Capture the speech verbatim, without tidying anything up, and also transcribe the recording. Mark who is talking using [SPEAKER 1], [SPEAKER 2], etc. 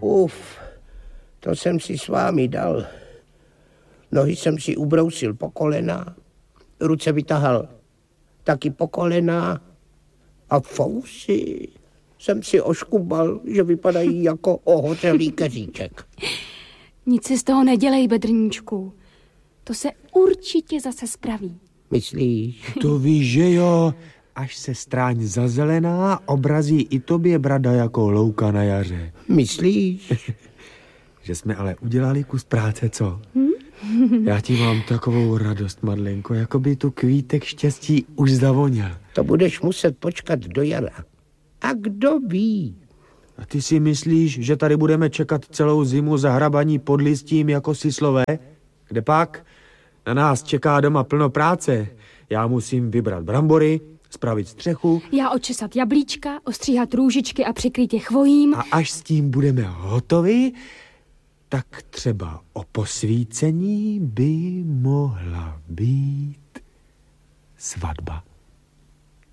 [SPEAKER 1] Uf, to jsem si s vámi dal. Nohy jsem si ubrousil po kolena, ruce vytahal taky po kolena a fousy jsem si oškubal, že vypadají jako ohořelý keříček.
[SPEAKER 2] Nic si z toho nedělej, Bedrníčku. To se určitě zase spraví.
[SPEAKER 1] Myslíš?
[SPEAKER 3] To víš, že jo? Až se stráň zazelená, obrazí i tobě brada jako louka na jaře.
[SPEAKER 1] Myslíš?
[SPEAKER 3] Že jsme ale udělali kus práce, co? Hm? Já ti mám takovou radost, Madlenko, jako by tu kvítek štěstí už zavoněl.
[SPEAKER 1] To budeš muset počkat do jara. A kdo ví?
[SPEAKER 3] A ty si myslíš, že tady budeme čekat celou zimu zahrabaní pod listím jako sislové? Kde pak? Na nás čeká doma plno práce. Já musím vybrat brambory, spravit střechu.
[SPEAKER 2] Já očesat jablíčka, ostříhat růžičky a přikryt je chvojím.
[SPEAKER 3] A až s tím budeme hotovi, tak třeba o posvícení by mohla být svatba.